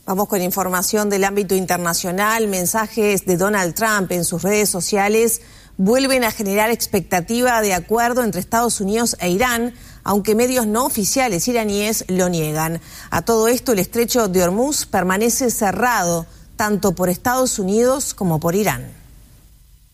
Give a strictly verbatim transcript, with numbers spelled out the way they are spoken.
Vamos con información del ámbito internacional. Mensajes de Donald Trump en sus redes sociales vuelven a generar expectativa de acuerdo entre Estados Unidos e Irán, aunque medios no oficiales iraníes lo niegan. A todo esto, el estrecho de Hormuz permanece cerrado tanto por Estados Unidos como por Irán.